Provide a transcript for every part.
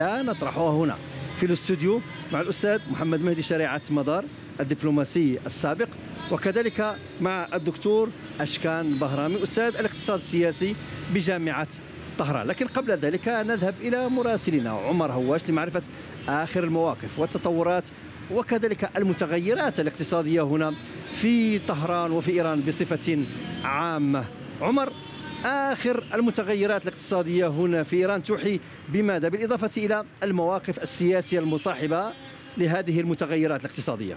نطرحها هنا في الاستوديو مع الأستاذ محمد مهدي شريعة مدار الدبلوماسي السابق، وكذلك مع الدكتور أشكان بهرامي أستاذ الاقتصاد السياسي بجامعة طهران. لكن قبل ذلك نذهب إلى مراسلنا عمر هواش لمعرفة آخر المواقف والتطورات وكذلك المتغيرات الاقتصادية هنا في طهران وفي إيران بصفة عامة. عمر، آخر المتغيرات الاقتصادية هنا في إيران توحي بماذا، بالإضافة إلى المواقف السياسية المصاحبة لهذه المتغيرات الاقتصادية؟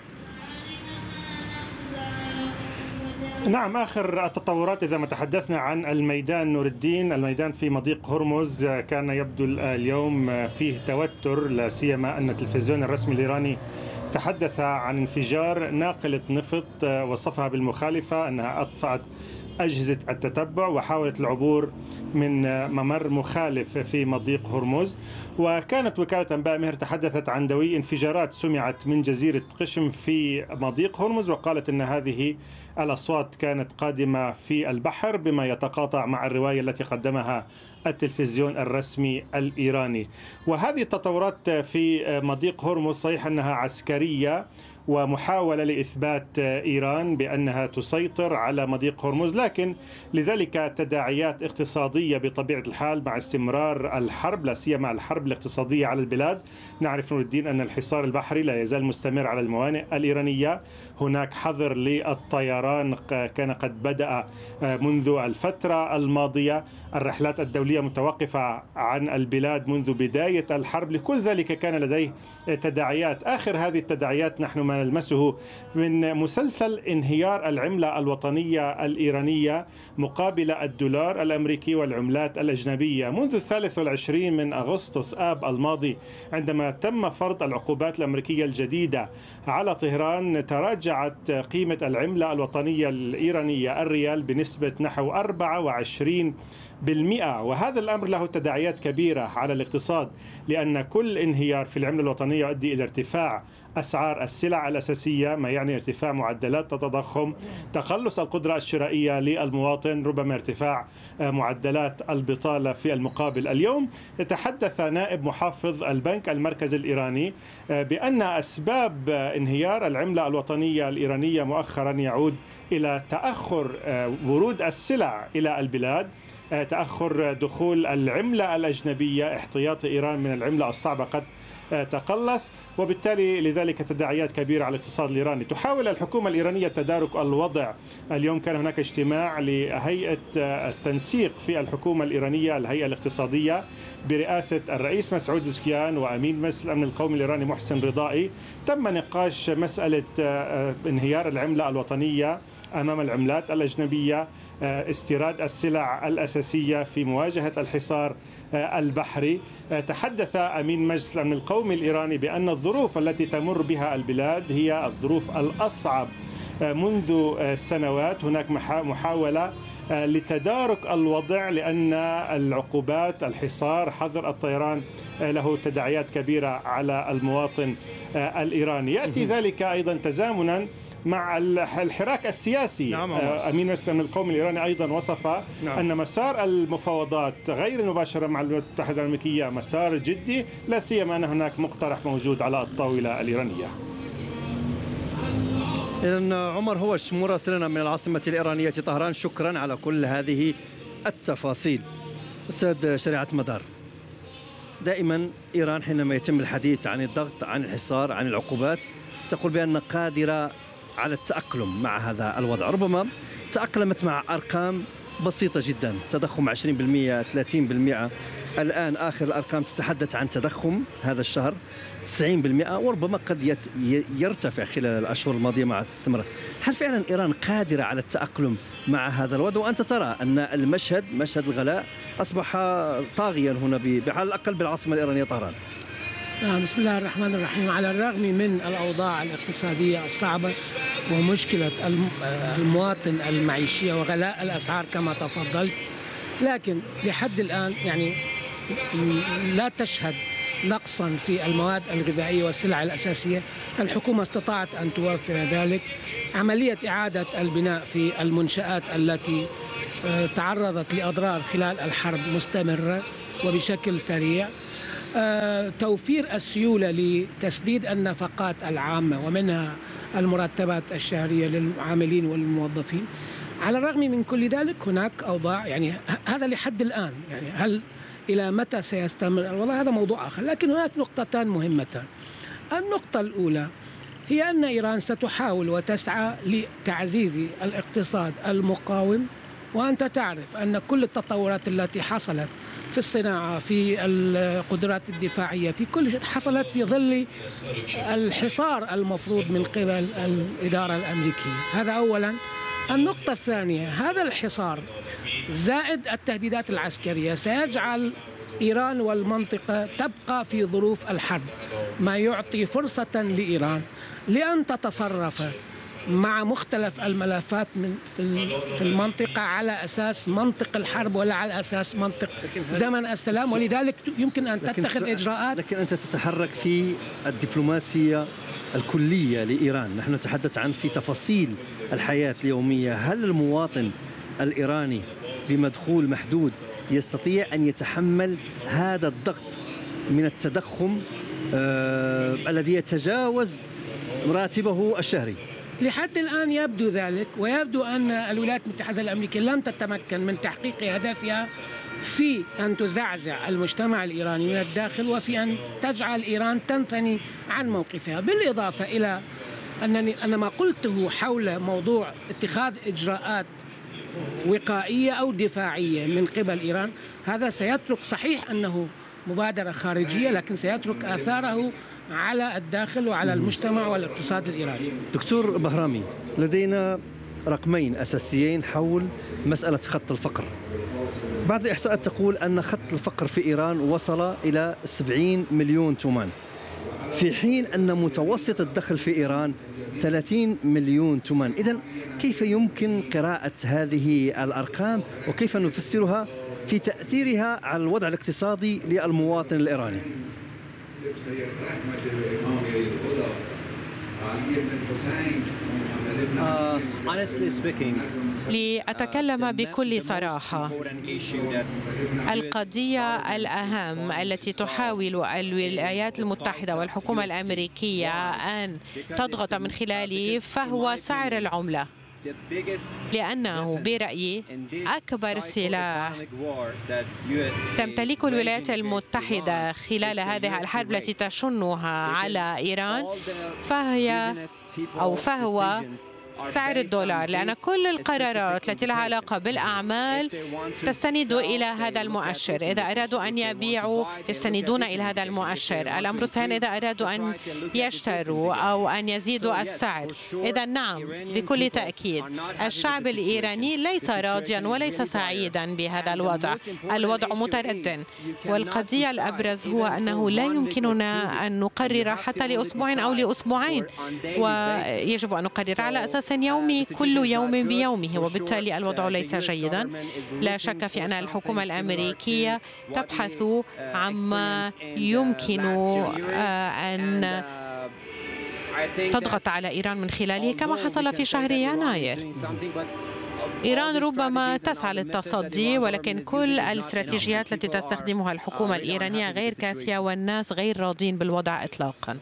نعم، آخر التطورات إذا ما تحدثنا عن الميدان نور الدين، الميدان في مضيق هرمز كان يبدو اليوم فيه توتر، لا سيما أن التلفزيون الرسمي الإيراني تحدث عن انفجار ناقلة نفط وصفها بالمخالفة أنها أطفأت أجهزة التتبع وحاولت العبور من ممر مخالف في مضيق هرمز. وكانت وكالة أنباء مهر تحدثت عن دوي انفجارات سمعت من جزيرة قشم في مضيق هرمز، وقالت أن هذه الأصوات كانت قادمة في البحر، بما يتقاطع مع الرواية التي قدمها التلفزيون الرسمي الإيراني. وهذه التطورات في مضيق هرمز صحيح أنها عسكرية ومحاولة لإثبات إيران بأنها تسيطر على مضيق هرمز، لكن لذلك تداعيات اقتصادية بطبيعة الحال مع استمرار الحرب، لا سيما الحرب الاقتصادية على البلاد. نعرف نور الدين أن الحصار البحري لا يزال مستمر على الموانئ الإيرانية، هناك حظر للطيران كان قد بدأ منذ الفترة الماضية، الرحلات الدولية متوقفة عن البلاد منذ بداية الحرب، لكل ذلك كان لديه تداعيات. آخر هذه التداعيات نحن ما نلمسه من مسلسل انهيار العملة الوطنية الإيرانية مقابل الدولار الأمريكي والعملات الأجنبية منذ 23 من أغسطس آب الماضي، عندما تم فرض العقوبات الأمريكية الجديدة على طهران. تراجعت قيمة العملة الوطنية الإيرانية الريال بنسبة نحو 24%، وهذا الأمر له تداعيات كبيرة على الاقتصاد، لأن كل انهيار في العملة الوطنية يؤدي إلى ارتفاع أسعار السلع الأساسية، ما يعني ارتفاع معدلات التضخم، تقلص القدرة الشرائية للمواطن، ربما ارتفاع معدلات البطالة في المقابل. اليوم تحدث نائب محافظ البنك المركزي الإيراني بأن أسباب انهيار العملة الوطنية الإيرانية مؤخرا يعود إلى تأخر ورود السلع إلى البلاد، تأخر دخول العملة الأجنبية، احتياط إيران من العملة الصعبة قد تقلص، وبالتالي لذلك تداعيات كبيرة على الاقتصاد الإيراني. تحاول الحكومة الإيرانية تدارك الوضع. اليوم كان هناك اجتماع لهيئة التنسيق في الحكومة الإيرانية، الهيئة الاقتصادية برئاسة الرئيس مسعود بزكيان وأمين مجلس الأمن القومي الإيراني محسن رضائي. تم نقاش مسألة انهيار العملة الوطنية أمام العملات الأجنبية، استيراد السلع الأساسية في مواجهة الحصار البحري. تحدث أمين مجلس الأمن القومي الإيراني بأن الظروف التي تمر بها البلاد هي الظروف الأصعب منذ سنوات. هناك محاولة لتدارك الوضع، لأن العقوبات، الحصار، حظر الطيران له تداعيات كبيرة على المواطن الإيراني. يأتي ذلك أيضا تزامنا مع الحراك السياسي. أمين مجلس الأمن القومي الإيراني أيضا وصف أن مسار المفاوضات غير المباشرة مع الولايات المتحدة الأمريكية مسار جدي، لا سيما أن هناك مقترح موجود على الطاولة الإيرانية. إذن عمر هوش مراسلنا من العاصمة الإيرانية طهران، شكرا على كل هذه التفاصيل. أستاذ شريعة مدار، دائما إيران حينما يتم الحديث عن الضغط، عن الحصار، عن العقوبات، تقول بأن قادرة على التأقلم مع هذا الوضع. ربما تأقلمت مع أرقام بسيطة جدا، تضخم 20%، 30%. الآن آخر الأرقام تتحدث عن تضخم هذا الشهر 90%، وربما قد يرتفع خلال الأشهر الماضية مع الاستمرار. هل فعلا إيران قادرة على التأقلم مع هذا الوضع، وأنت ترى أن المشهد، مشهد الغلاء، أصبح طاغيا هنا على الأقل بالعاصمة الإيرانية طهران؟ بسم الله الرحمن الرحيم. على الرغم من الأوضاع الاقتصادية الصعبة ومشكلة المواطن المعيشية وغلاء الأسعار كما تفضلت، لكن لحد الآن يعني لا تشهد نقصا في المواد الغذائية والسلع الأساسية. الحكومة استطاعت أن توفر ذلك. عملية إعادة البناء في المنشآت التي تعرضت لأضرار خلال الحرب مستمرة وبشكل سريع. توفير السيولة لتسديد النفقات العامة ومنها المرتبات الشهرية للعاملين والموظفين. على الرغم من كل ذلك هناك أوضاع، يعني هذا لحد الآن، يعني هل إلى متى سيستمر الوضع هذا موضوع آخر، لكن هناك نقطتان مهمتان. النقطة الأولى هي أن إيران ستحاول وتسعى لتعزيز الاقتصاد المقاوم، وأنت تعرف أن كل التطورات التي حصلت في الصناعة، في القدرات الدفاعية، في كل شيء حصلت في ظل الحصار المفروض من قبل الإدارة الأمريكية. هذا أولا. النقطة الثانية، هذا الحصار زائد التهديدات العسكرية سيجعل إيران والمنطقة تبقى في ظروف الحرب، ما يعطي فرصة لإيران لأن تتصرف مع مختلف الملفات في المنطقة على أساس منطق الحرب ولا على أساس منطق زمن السلام، ولذلك يمكن أن تتخذ إجراءات. لكن أنت تتحرك في الدبلوماسية الكلية لإيران، نحن نتحدث عن في تفاصيل الحياة اليومية. هل المواطن الإيراني بمدخول محدود يستطيع أن يتحمل هذا الضغط من التضخم الذي يتجاوز راتبه الشهري؟ لحد الآن يبدو ذلك، ويبدو أن الولايات المتحدة الأمريكية لم تتمكن من تحقيق هدفها في أن تزعزع المجتمع الإيراني من الداخل وفي أن تجعل إيران تنثني عن موقفها. بالإضافة إلى أن ما قلته حول موضوع اتخاذ إجراءات وقائية أو دفاعية من قبل إيران، هذا سيترك، صحيح أنه مبادرة خارجية، لكن سيترك آثاره على الداخل وعلى المجتمع والاقتصاد الإيراني. دكتور بهرامي، لدينا رقمين أساسيين حول مسألة خط الفقر. بعض الإحصاءات تقول أن خط الفقر في إيران وصل إلى 70 مليون تومان، في حين أن متوسط الدخل في إيران 30 مليون تومان. إذن كيف يمكن قراءة هذه الأرقام وكيف نفسرها في تأثيرها على الوضع الاقتصادي للمواطن الإيراني؟ لأتكلم بكل صراحة، القضية الأهم التي تحاول الولايات المتحدة والحكومة الأمريكية أن تضغط من خلاله فهو سعر العملة، لأنه برأيي أكبر سلاح تمتلكه الولايات المتحدة خلال هذه الحرب التي تشنها على إيران فهو سعر الدولار، لأن كل القرارات التي لها علاقة بالأعمال تستند إلى هذا المؤشر. إذا أرادوا أن يبيعوا يستندون إلى هذا المؤشر. الأمر الثاني، إذا أرادوا أن يشتروا أو أن يزيدوا السعر. إذا نعم، بكل تأكيد الشعب الإيراني ليس راضيا وليس سعيدا بهذا الوضع. الوضع متردد، والقضية الأبرز هو أنه لا يمكننا أن نقرر حتى لأسبوع أو لأسبوعين، ويجب أن نقرر على أساس يومي، كل يوم بيومه، وبالتالي الوضع ليس جيدا. لا شك في أن الحكومة الأمريكية تبحث عما يمكن أن تضغط على إيران من خلاله، كما حصل في شهر يناير. إيران ربما تسعى للتصدي، ولكن كل الاستراتيجيات التي تستخدمها الحكومة الإيرانية غير كافية، والناس غير راضين بالوضع إطلاقا.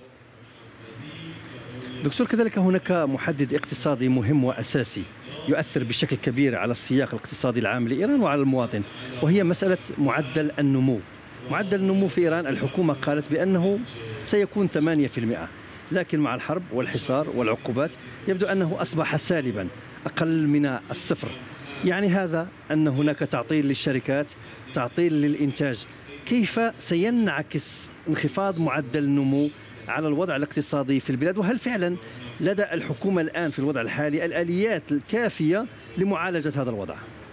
دكتور، كذلك هناك محدد اقتصادي مهم وأساسي يؤثر بشكل كبير على السياق الاقتصادي العام لإيران وعلى المواطن، وهي مسألة معدل النمو. معدل النمو في إيران الحكومة قالت بأنه سيكون 8%، لكن مع الحرب والحصار والعقوبات يبدو أنه أصبح سالبا، أقل من الصفر. يعني هذا أن هناك تعطيل للشركات، تعطيل للإنتاج. كيف سينعكس انخفاض معدل النمو على الوضع الاقتصادي في البلاد؟ وهل فعلا لدى الحكومة الآن في الوضع الحالي الآليات الكافية لمعالجة هذا الوضع؟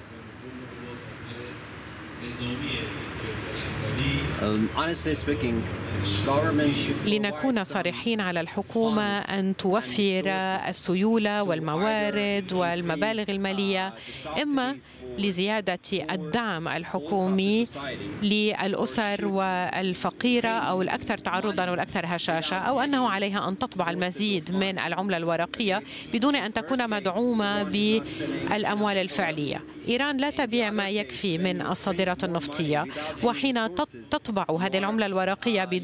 لنكون صريحين، على الحكومة أن توفر السيولة والموارد والمبالغ المالية، إما لزيادة الدعم الحكومي للأسر والفقيرة أو الأكثر تعرضاً والأكثر هشاشة، أو أنه عليها أن تطبع المزيد من العملة الورقية بدون أن تكون مدعومة بالأموال الفعلية. إيران لا تبيع ما يكفي من الصادرات النفطية، وحين تطبع يطبعوا هذه العملة الورقية